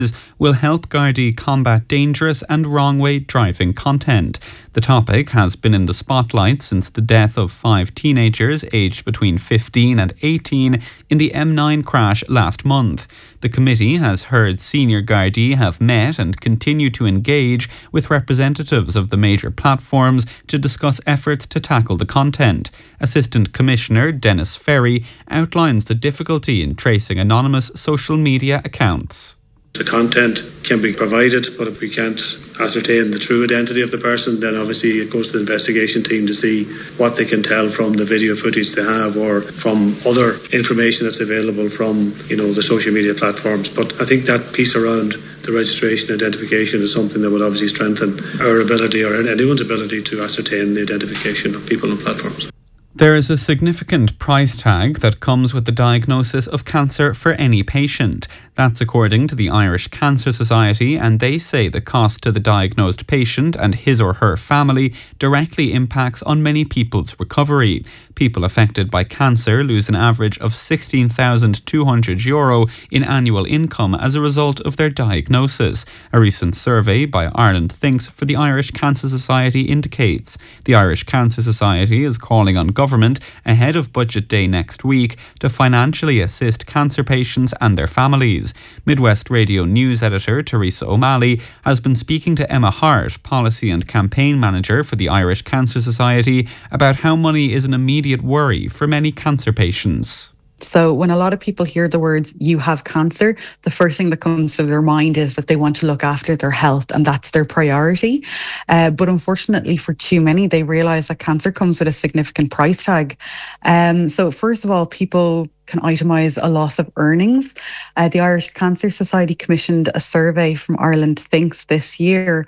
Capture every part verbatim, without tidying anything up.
will help Gardaí combat dangerous and wrong-way driving content. The topic has been in the spotlight since the death of five teenagers aged between fifteen and eighteen in the M nine crash last month. The committee has heard senior Gardaí have met and continue to engage with representatives of the major platforms to discuss efforts to tackle the content. Assistant Commissioner Dennis Ferry outlines the difficulty in tracing anonymous social media accounts. The content can be provided, but if we can't ascertain the true identity of the person, then obviously it goes to the investigation team to see what they can tell from the video footage they have or from other information that's available from, you know, the social media platforms. But I think that piece around the registration identification is something that would obviously strengthen our ability or anyone's ability to ascertain the identification of people on platforms. There is a significant price tag that comes with the diagnosis of cancer for any patient. That's according to the Irish Cancer Society, and they say the cost to the diagnosed patient and his or her family directly impacts on many people's recovery. People affected by cancer lose an average of sixteen thousand two hundred euro in annual income as a result of their diagnosis. A recent survey by Ireland Thinks for the Irish Cancer Society indicates. The Irish Cancer Society is calling on government ahead of Budget Day next week to financially assist cancer patients and their families. Midwest Radio News editor Teresa O'Malley has been speaking to Emma Hart, Policy and Campaign Manager for the Irish Cancer Society, about how money is an immediate worry for many cancer patients. So when a lot of people hear the words, you have cancer, the first thing that comes to their mind is that they want to look after their health and that's their priority. Uh, but unfortunately for too many, they realise that cancer comes with a significant price tag. Um, so first of all, people can itemise a loss of earnings. Uh, the Irish Cancer Society commissioned a survey from Ireland Thinks this year,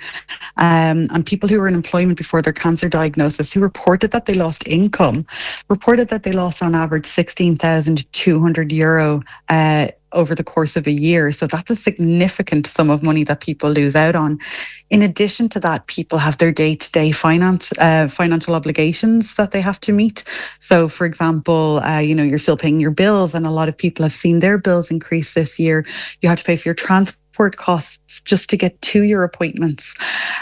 um, and people who were in employment before their cancer diagnosis who reported that they lost income, reported that they lost on average sixteen thousand two hundred euro uh, over the course of a year. So that's a significant sum of money that people lose out on. In addition to that, people have their day-to-day finance, uh, financial obligations that they have to meet. So, for example, uh, you know, you're still paying your bills, and a lot of people have seen their bills increase this year. You have to pay for your transport costs just to get to your appointments.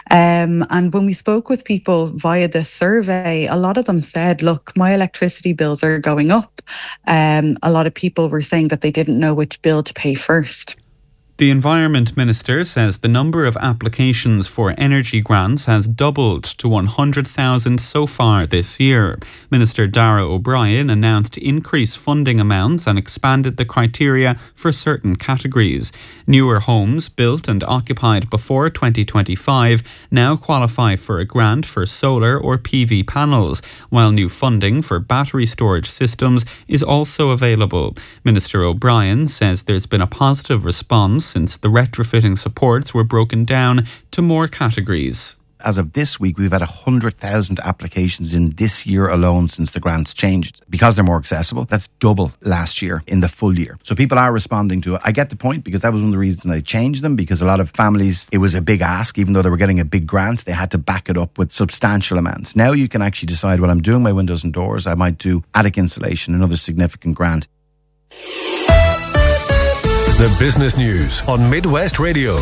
Um, and when we spoke with people via this survey, a lot of them said, look, my electricity bills are going up. Um, a lot of people were saying that they didn't know which bill to pay first. The Environment Minister says the number of applications for energy grants has doubled to one hundred thousand so far this year. Minister Darragh O'Brien announced increased funding amounts and expanded the criteria for certain categories. Newer homes built and occupied before twenty twenty-five now qualify for a grant for solar or P V panels, while new funding for battery storage systems is also available. Minister O'Brien says there's been a positive response since the retrofitting supports were broken down to more categories. As of this week, we've had one hundred thousand applications in this year alone since the grants changed. Because they're more accessible, that's double last year in the full year. So people are responding to it. I get the point, because that was one of the reasons I changed them, because a lot of families, it was a big ask. Even though they were getting a big grant, they had to back it up with substantial amounts. Now you can actually decide, well, I'm doing my windows and doors, I might do attic insulation, another significant grant. The Business News on Midwest Radio.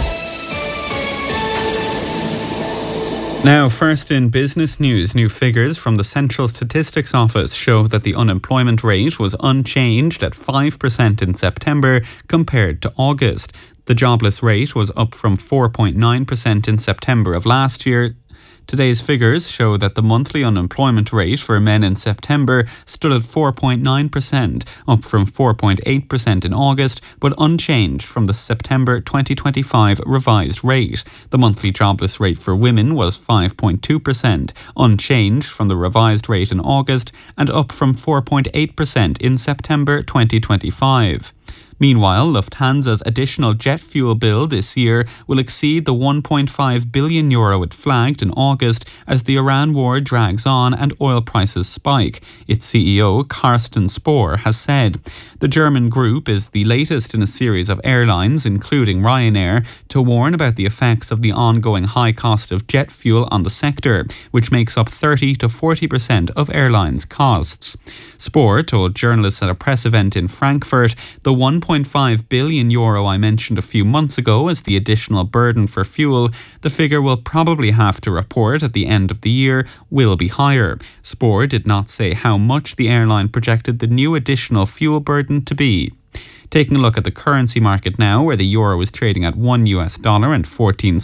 Now, first in business news, new figures from the Central Statistics Office show that the unemployment rate was unchanged at five percent in September compared to August. The jobless rate was up from four point nine percent in September of last year. Today's figures show that the monthly unemployment rate for men in September stood at four point nine percent, up from four point eight percent in August, but unchanged from the September twenty twenty-five revised rate. The monthly jobless rate for women was five point two percent, unchanged from the revised rate in August, and up from four point eight percent in September twenty twenty-five. Meanwhile, Lufthansa's additional jet fuel bill this year will exceed the one point five billion euro it flagged in August as the Iran war drags on and oil prices spike. Its C E O, Carsten Spohr, has said. The German group is the latest in a series of airlines, including Ryanair, to warn about the effects of the ongoing high cost of jet fuel on the sector, which makes up thirty to forty percent of airlines' costs. Spohr told journalists at a press event in Frankfurt the one point five billion euro I mentioned a few months ago as the additional burden for fuel, the figure we'll probably have to report at the end of the year will be higher. Spur did not say how much the airline projected the new additional fuel burden to be. Taking a look at the currency market now, where the euro is trading at one US dollar and fourteen